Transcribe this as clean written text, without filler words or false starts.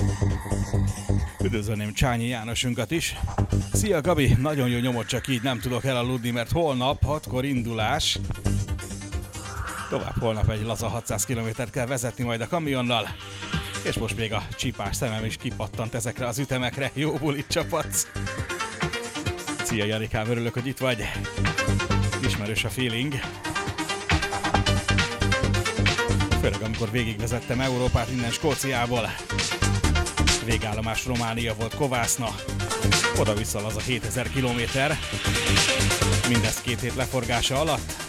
Üdvözölném Csányi Jánosunkat is. Szia Gabi, nagyon jó nyomot, csak így nem tudok elaludni, mert holnap 6-kor indulás. Tovább holnap egy laza 600 km-t kell vezetni majd a kamionnal. És most még a csipás szemem is kipattant ezekre az ütemekre. Jó bulit csapat! Szia Jarikám, örülök, hogy itt vagy. Ismerős a feeling. Főleg amikor végigvezettem Európát innen Skóciából. Végállomás Románia volt Kovászna. Oda-vissza az a 7000 kilométer. Mindezt 2 hét leforgása alatt.